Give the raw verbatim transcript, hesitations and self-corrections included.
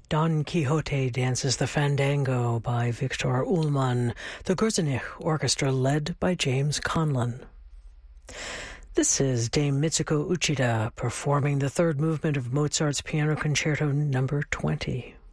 Don Quixote Dances the Fandango by Viktor Ullmann, the Gürzenich Orchestra led by James Conlon. This is Dame Mitsuko Uchida performing the third movement of Mozart's Piano Concerto number twenty.